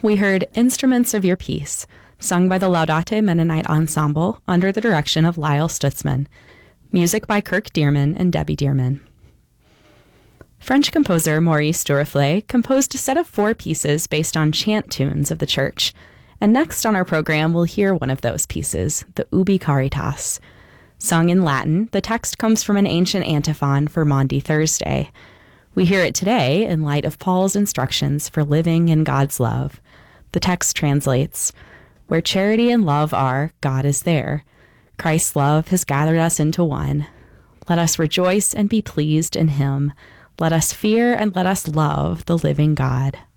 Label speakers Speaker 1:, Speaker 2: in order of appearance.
Speaker 1: We heard Instruments of Your Peace, sung by the Laudate Mennonite Ensemble under the direction of Lyle Stutzman. Music by Kirk Dearman and Debbie Dearman. French composer Maurice Duruflé composed a set of 4 pieces based on chant tunes of the church. And next on our program, we'll hear one of those pieces, the Ubi Caritas. Sung in Latin, the text comes from an ancient antiphon for Maundy Thursday. We hear it today in light of Paul's instructions for living in God's love. The text translates, "Where charity and love are, God is there. Christ's love has gathered us into one. Let us rejoice and be pleased in him. Let us fear and let us love the living God."